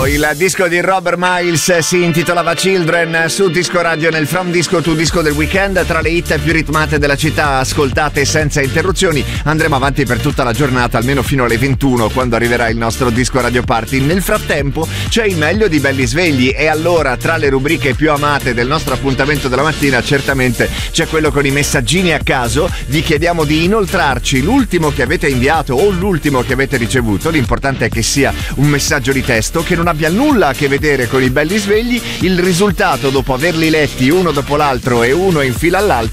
il disco di Robert Miles si intitolava Children su Disco Radio nel From Disco to Disco del weekend, tra le hit più ritmate della città, ascoltate senza interruzioni. Andremo avanti per tutta la giornata, almeno fino alle 21, quando arriverà il nostro Disco Radio Party. Nel frattempo c'è il meglio di Belli Svegli, e allora tra le rubriche più amate del nostro appuntamento della mattina certamente c'è quello con i messaggini a caso. Vi chiediamo di inoltrarci l'ultimo che avete inviato o l'ultimo che avete ricevuto, l'importante è che sia un messaggio di testo che non abbia nulla a che vedere con i Belli Svegli. Il risultato, dopo averli letti uno dopo l'altro e uno in fila all'altro,